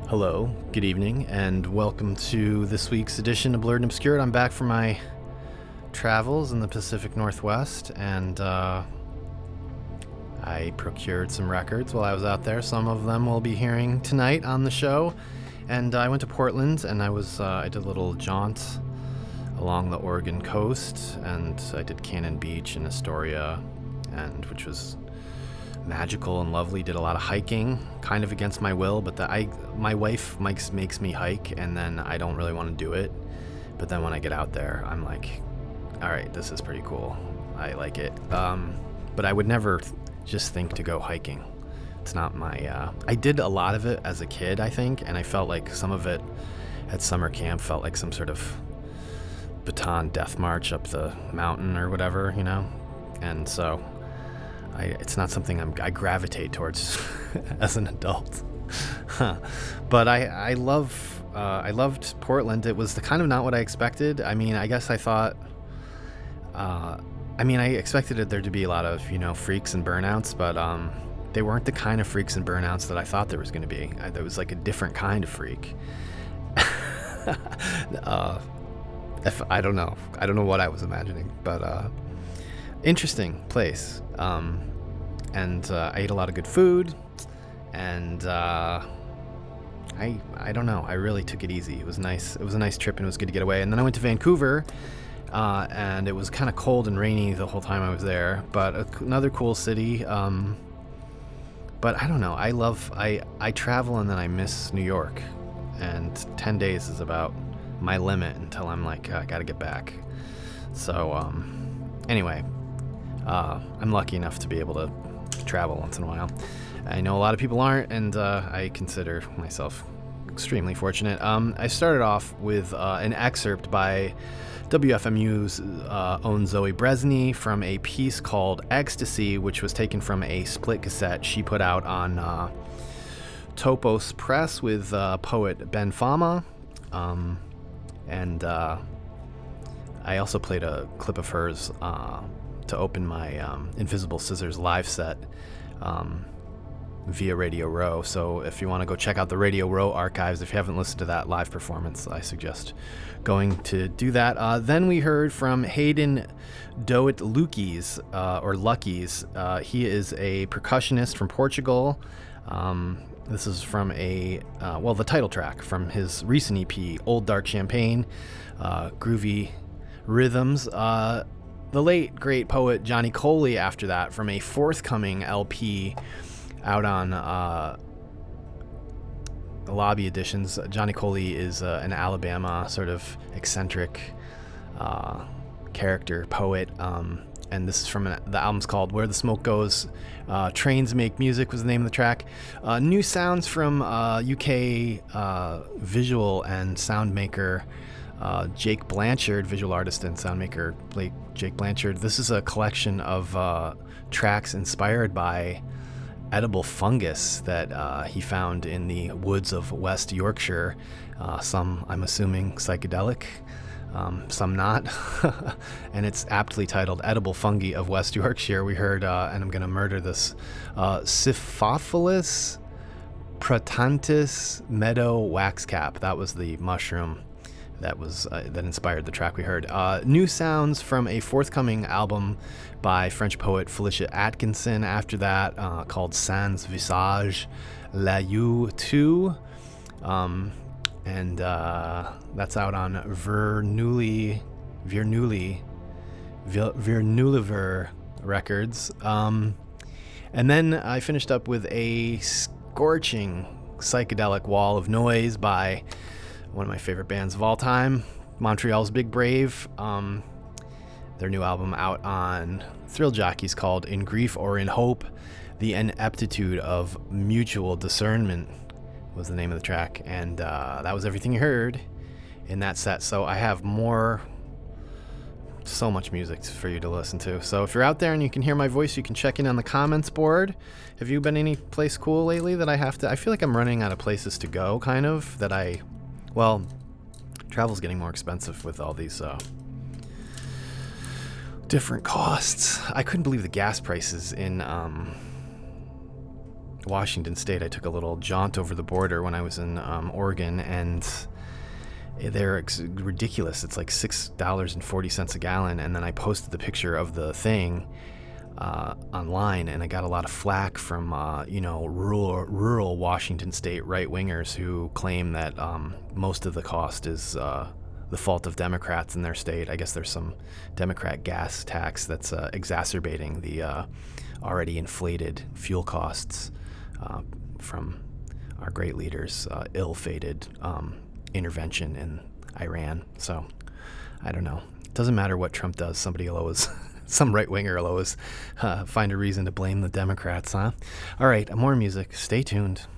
Hello, good evening, and welcome to this week's edition of Blurred and Obscured. I'm back from my travels in the Pacific Northwest, and I procured some records while I was out there. Some of them we'll be hearing tonight on the show. And I went to Portland, and I did a little jaunt along the Oregon coast, and I did Cannon Beach and Astoria, which was magical and lovely. Did a lot of hiking, kind of against my will, but my wife makes me hike, and then I don't really want to do it. But then when I get out there, I'm like, all right, this is pretty cool. I like it. But I would never just think to go hiking. It's not my... I did a lot of it as a kid, I think, and I felt like some of it at summer camp felt like some sort of Bataan death march up the mountain or whatever, you know? And so... it's not something I gravitate towards as an adult. But I loved Portland. It was kind of not what I expected. I mean, I guess I thought, I expected there to be a lot of, freaks and burnouts, but they weren't the kind of freaks and burnouts that I thought there was going to be. There was like a different kind of freak. I don't know what I was imagining, but interesting place. And I ate a lot of good food, and I don't know, I really took it easy. It was nice. It was a nice trip, and it was good to get away. And then I went to Vancouver, and it was kind of cold and rainy the whole time I was there, but another cool city. But I don't know, I travel and then I miss New York, and 10 days is about my limit until I'm like, I gotta get back. So anyway, I'm lucky enough to be able to travel once in a while. I know a lot of people aren't, and I consider myself extremely fortunate. I started off with an excerpt by WFMU's own Zoe Bresney from a piece called Ecstasy, which was taken from a split cassette she put out on Topos Press with poet Ben Fama. And I also played a clip of hers to open my Invisible Scissors live set via Radio Row. So if you want to go check out the Radio Row archives, if you haven't listened to that live performance, I suggest going to do that. Then we heard from Hayden Doit Luckies, or Luckies. He is a percussionist from Portugal. This is from the title track from his recent EP, Old Dark Champagne, groovy rhythms. The late, great poet Johnny Coley after that, from a forthcoming LP out on the Lobby Editions. Johnny Coley is an Alabama sort of eccentric character, poet, and this is from the album's called Where the Smoke Goes. Trains Make Music was the name of the track. New sounds from UK visual and sound maker Jake Blanchard, visual artist and sound maker Jake Blanchard. This is a collection of tracks inspired by edible fungus that he found in the woods of West Yorkshire. Some, I'm assuming, psychedelic, some not. And it's aptly titled Edible Fungi of West Yorkshire. We heard, and I'm going to murder this, Siphophilus pratantis meadow waxcap. That was the mushroom that inspired the track we heard. New sounds from a forthcoming album by French poet Felicia Atkinson after that, called Sans Visage La You 2. And that's out on Vernuliver Records. And then I finished up with a scorching psychedelic wall of noise by one of my favorite bands of all time, Montreal's Big Brave. Their new album out on Thrill Jockeys called In Grief or in Hope, The Ineptitude of Mutual Discernment was the name of the track. And that was everything you heard in that set. So I have so much music for you to listen to. So if you're out there and you can hear my voice, you can check in on the comments board. Have you been any place cool lately that I feel like I'm running out of places to go, kind of, travel's getting more expensive with all these different costs. I couldn't believe the gas prices in Washington State. I took a little jaunt over the border when I was in Oregon, and they're ridiculous. It's like $6.40 a gallon, and then I posted the picture of the thing online, and I got a lot of flack from rural Washington State right-wingers who claim that most of the cost is the fault of Democrats in their state. I guess there's some Democrat gas tax that's exacerbating the already inflated fuel costs from our great leaders' ill-fated intervention in Iran. So I don't know. It doesn't matter what Trump does. Somebody will always, some right-winger will always find a reason to blame the Democrats, huh? All right, more music. Stay tuned.